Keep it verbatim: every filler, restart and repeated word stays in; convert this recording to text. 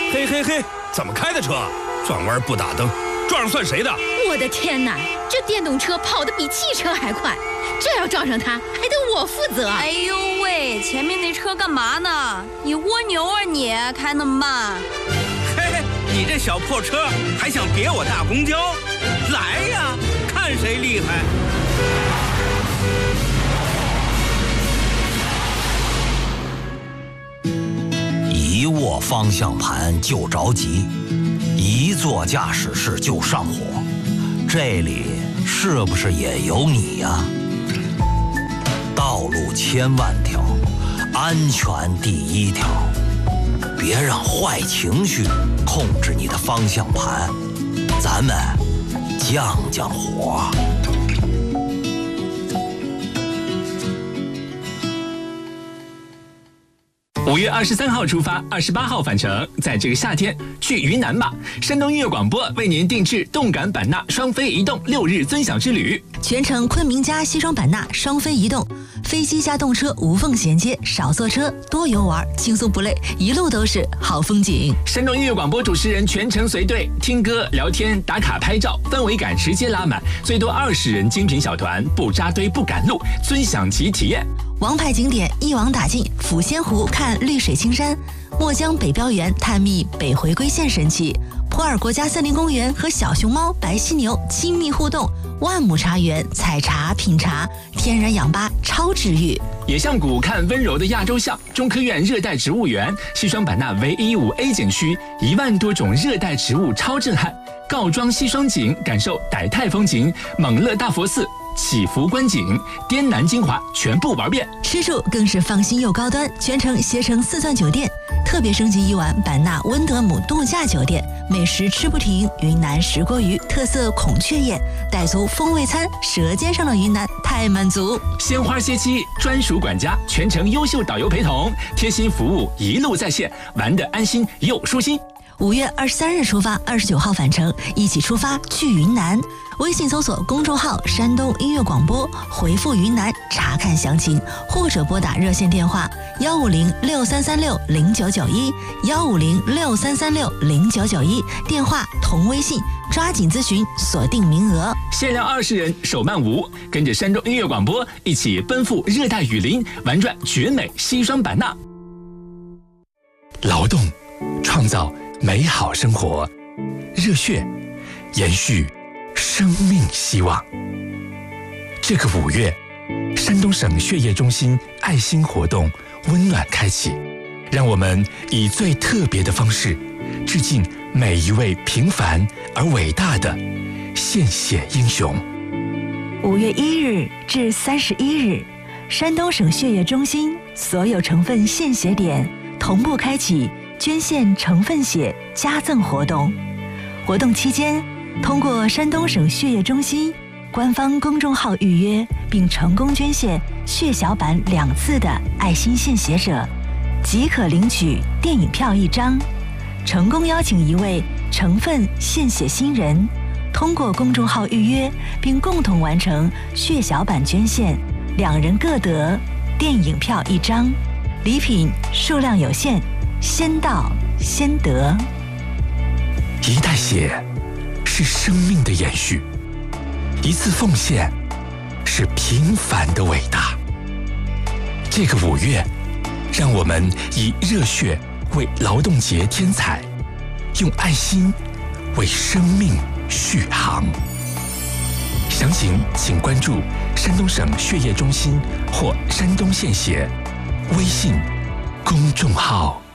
嘿嘿嘿，怎么开的车？转弯不打灯，撞上算谁的？ 我的天哪，这电动车跑得比汽车还快，这要撞上它，还得我负责。 哎呦喂，前面那车干嘛呢？你蜗牛啊你，开那么慢。 嘿嘿，你这小破车还想别我大公交？来呀，看谁厉害！ 一握方向盘就着急，一坐驾驶室就上火，这里是不是也有你呀？道路千万条，安全第一条，别让坏情绪控制你的方向盘，咱们降降火。 五月二十三号出发，二十八号返程，在这个夏天去云南吧！山东音乐广播为您定制动感版纳双飞移动六日尊享之旅， 全程昆明加西双版纳双飞移动，飞机加动车无缝衔接，少坐车，多游玩，轻松不累，一路都是好风景。 山东音乐广播主持人全程随队，听歌、聊天、打卡、拍照，氛围感直接拉满，最多二十人精品小团，不扎堆不赶路，尊享其体验。 王牌景点一网打尽，抚仙湖看绿水青山，墨江北标园探秘北回归线神奇，普洱国家森林公园和小熊猫、白犀牛亲密互动，万亩茶园采茶品茶，天然氧吧超治愈。 野象谷看温柔的亚洲象，中科院热带植物园，西双版纳唯一五 A 景区，一万多种热带植物超震撼。告庄西双景，感受傣泰风情，蒙勒大佛寺。祈福观景，滇南精华全部玩遍。 吃住更是放心又高端，全程携程四钻酒店，特别升级一晚版纳温德姆度假酒店，美食吃不停，云南石锅鱼特色孔雀宴，傣族风味餐，舌尖上的云南太满足。 鲜花歇期，专属管家，全程优秀导游陪同，贴心服务，一路在线，玩得安心又舒心。 五月二十三日出发，二十九号返程，一起出发去云南。微信搜索公众号山东音乐广播，回复云南查看详情，或者拨打热线电话幺五零六三三六零九九一幺五零六三三六零九九一，电话同微信，抓紧咨询，锁定名额。 限量二十人，手慢无，跟着山东音乐广播一起奔赴热带雨林，玩转绝美西双版纳。 劳动，创造美好生活，热血，延续生命希望。这个五月，山东省血液中心爱心活动温暖开启，让我们以最特别的方式，致敬每一位平凡而伟大的献血英雄。 五月一日至三十一日，山东省血液中心所有成分献血点同步开启捐献成分血加赠活动。活动期间，通过山东省血液中心官方公众号预约并成功捐献血小板两次的爱心献血者，即可领取电影票一张。成功邀请一位成分献血新人，通过公众号预约并共同完成血小板捐献，两人各得电影票一张。礼品数量有限，先到先得。 一袋血是生命的延续，一次奉献是平凡的伟大。这个五月，让我们以热血为劳动节添彩，用爱心为生命续航。详情请关注山东省血液中心或山东献血微信公众号。